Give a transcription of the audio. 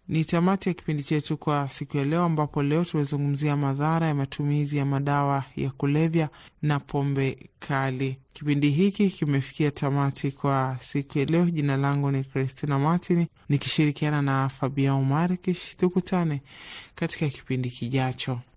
Ni tamati ya kipindi chetu kwa siku ya leo, ambapo leo tumezungumzia madhara ya matumizi ya madawa ya kulevya na pombe kali. Kipindi hiki kimefikia tamati kwa siku ya leo. Jina langu ni Christina Martin, nikishirikiana na Fabian Markish. Tukutane katika kipindi kijacho.